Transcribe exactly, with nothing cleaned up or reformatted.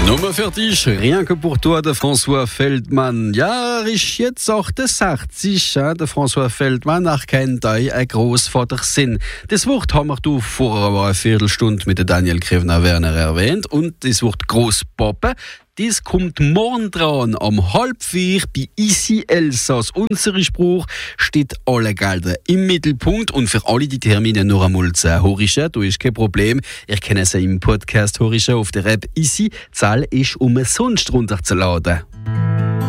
Nummer fertig, rien que pour toi, der François Feldmann. Ja, er ist jetzt achtundsechzig, ja, der François Feldmann. Er kennt euch ein Großvater Sinn. Das Wort haben wir vor einer Viertelstunde mit der Daniel Krevner-Werner erwähnt. Und das Wort Großpappe, das kommt morgen dran, am halb vier bei Easy Elsass. Unser Spruch steht alle Gelder im Mittelpunkt. Und für alle die Termine noch einmal zu horchen, da ist kein Problem. Ihr kennt sie im Podcast horchen auf der App Easy. Die Zahl ist umsonst runterzuladen.